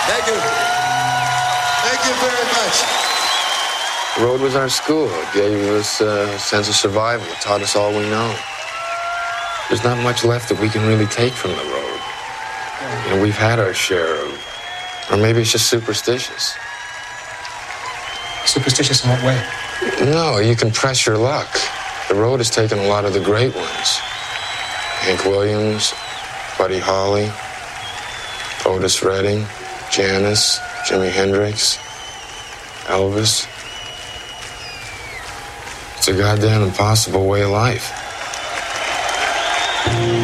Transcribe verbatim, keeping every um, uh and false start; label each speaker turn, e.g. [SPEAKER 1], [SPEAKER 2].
[SPEAKER 1] Thank you. Thank you very much.
[SPEAKER 2] The road was our school. It gave us a sense of survival. It taught us all we know. There's not much left that we can really take from the road. You know, we've had our share of, or maybe it's just superstitious.
[SPEAKER 3] Superstitious in what way?
[SPEAKER 2] No, you can press your luck. The road has taken a lot of the great ones. Hank Williams, Buddy Holly, Otis Redding, Janis, Jimi Hendrix, Elvis. It's a goddamn impossible way of life.